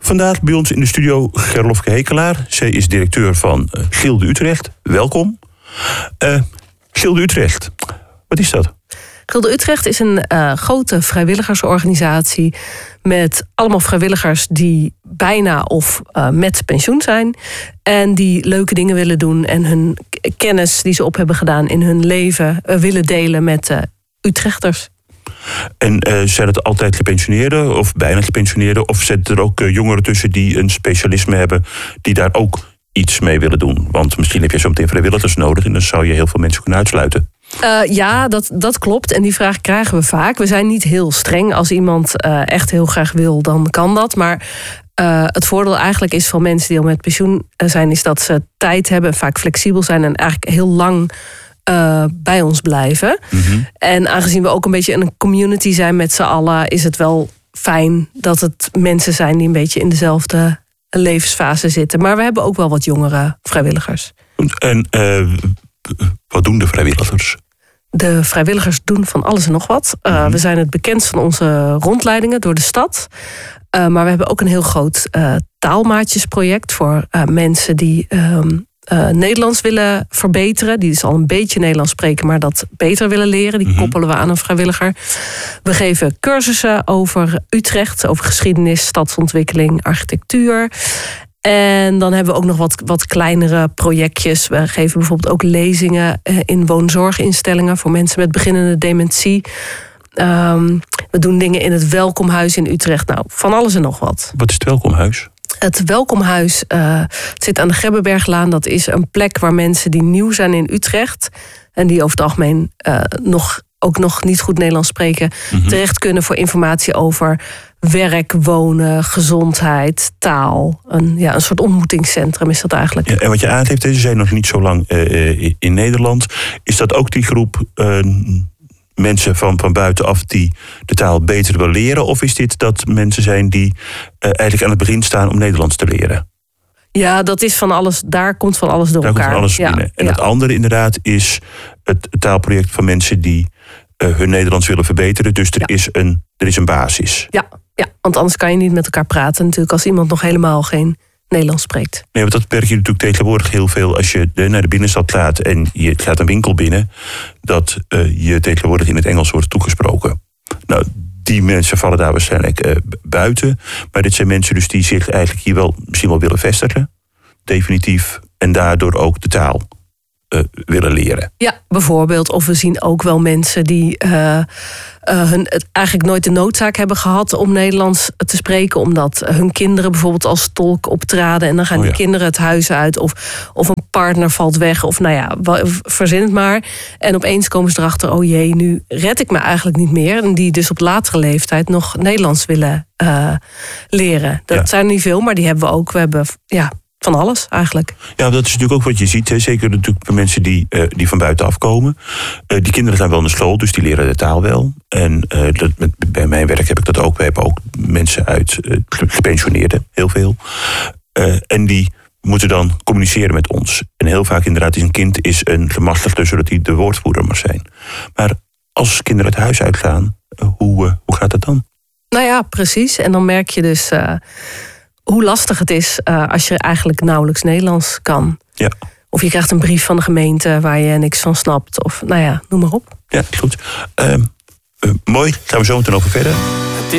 Vandaag bij ons in de studio Gerlofke Hekelaar. Zij is directeur van Gilde Utrecht. Welkom. Gilde Utrecht, wat is dat? Gilde Utrecht is een grote vrijwilligersorganisatie met allemaal vrijwilligers die bijna of met pensioen zijn. En die leuke dingen willen doen en hun kennis die ze op hebben gedaan in hun leven willen delen met Utrechters. En zijn het altijd gepensioneerden of bijna gepensioneerden? Of zitten er ook jongeren tussen die een specialisme hebben die daar ook iets mee willen doen? Want misschien heb je zo meteen vrijwilligers nodig en dan zou je heel veel mensen kunnen uitsluiten. Ja, dat klopt. En die vraag krijgen we vaak. We zijn niet heel streng. Als iemand echt heel graag wil, dan kan dat. Maar het voordeel eigenlijk is van mensen die al met pensioen zijn, is dat ze tijd hebben, vaak flexibel zijn en eigenlijk heel lang bij ons blijven. Mm-hmm. En aangezien we ook een beetje een community zijn met z'n allen, is het wel fijn dat het mensen zijn die een beetje in dezelfde levensfase zitten. Maar we hebben ook wel wat jongere vrijwilligers. En wat doen de vrijwilligers? De vrijwilligers doen van alles en nog wat. We zijn het bekendst van onze rondleidingen door de stad. Maar we hebben ook een heel groot taalmaatjesproject voor mensen die Nederlands willen verbeteren. Die dus al een beetje Nederlands spreken, maar dat beter willen leren. Die koppelen we aan een vrijwilliger. We geven cursussen over Utrecht, over geschiedenis, stadsontwikkeling, architectuur. En dan hebben we ook nog wat kleinere projectjes. We geven bijvoorbeeld ook lezingen in woonzorginstellingen voor mensen met beginnende dementie. We doen dingen in het Welkomhuis in Utrecht. Nou, van alles en nog wat. Wat is het Welkomhuis? Het Welkomhuis zit aan de Grebbeberglaan. Dat is een plek waar mensen die nieuw zijn in Utrecht en die over het algemeen ook nog niet goed Nederlands spreken, terecht kunnen voor informatie over werk, wonen, gezondheid, taal. Een soort ontmoetingscentrum is dat eigenlijk. Ja, en wat je aangeeft, ze zijn nog niet zo lang in Nederland. Is dat ook die groep mensen van buitenaf die de taal beter willen leren? Of is dit dat mensen zijn die eigenlijk aan het begin staan om Nederlands te leren? Ja, dat is van alles. Daar komt van alles door elkaar. Daar komt van alles binnen. En het andere inderdaad is het taalproject van mensen die hun Nederlands willen verbeteren. Dus er is een basis. Ja, want anders kan je niet met elkaar praten natuurlijk als iemand nog helemaal geen Nederlands spreekt. Nee, want dat merk je natuurlijk tegenwoordig heel veel als je naar de binnenstad gaat en je gaat een winkel binnen, dat je tegenwoordig in het Engels wordt toegesproken. Nou, die mensen vallen daar waarschijnlijk buiten. Maar dit zijn mensen dus die zich eigenlijk hier misschien wel willen vestigen. Definitief. En daardoor ook de taal willen leren. Ja, bijvoorbeeld. Of we zien ook wel mensen die eigenlijk nooit de noodzaak hebben gehad om Nederlands te spreken, omdat hun kinderen bijvoorbeeld als tolk optraden en dan gaan die kinderen het huis uit of een partner valt weg of verzin het maar. En opeens komen ze erachter, oh jee, nu red ik me eigenlijk niet meer. En die dus op latere leeftijd nog Nederlands willen leren. Dat zijn er niet veel, maar die hebben we ook. We hebben van alles eigenlijk. Ja, dat is natuurlijk ook wat je ziet. Hè. Zeker natuurlijk bij mensen die van buitenaf komen. Die kinderen gaan wel naar school, dus die leren de taal wel. En bij mijn werk heb ik dat ook. We hebben ook mensen uit gepensioneerden, heel veel. En die moeten dan communiceren met ons. En heel vaak inderdaad is een kind een gemachtigde, zodat hij de woordvoerder mag zijn. Maar als kinderen het huis uitgaan, hoe gaat dat dan? Nou ja, precies. En dan merk je dus hoe lastig het is als je eigenlijk nauwelijks Nederlands kan. Ja. Of je krijgt een brief van de gemeente waar je niks van snapt. Of noem maar op. Ja, goed. Mooi, gaan we zo meteen over verder.